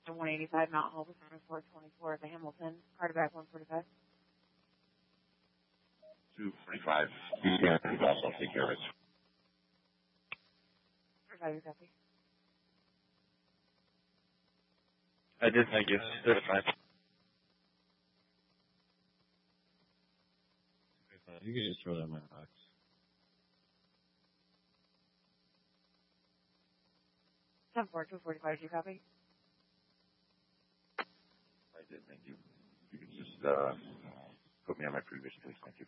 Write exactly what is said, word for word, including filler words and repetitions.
The one eighty-five Mount Hall, Performance four twenty-four, the Hamilton, Carterback one forty-five. two forty-five. Yeah, please also take care of it. forty-five, you copy. I did, thank you. thirty-five. You can just throw that in my box. ten four, two forty-five, you copy? I did, thank you. You can just uh, put me on my previous, please. Thank you.